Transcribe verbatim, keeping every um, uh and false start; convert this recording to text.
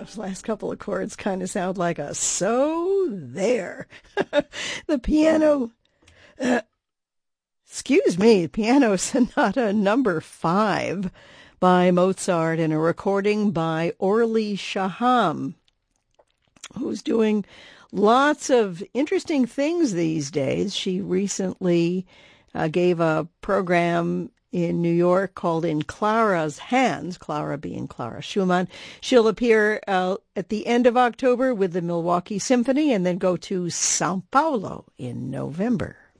Those last couple of chords kind of sound like a so there. The piano, uh, excuse me, Piano Sonata number five by Mozart, and a recording by Orly Shaham, who's doing lots of interesting things these days. She recently uh, gave a program in New York called In Clara's Hands, Clara being Clara Schumann. She'll appear uh, at the end of October with the Milwaukee Symphony and then go to Sao Paulo in November.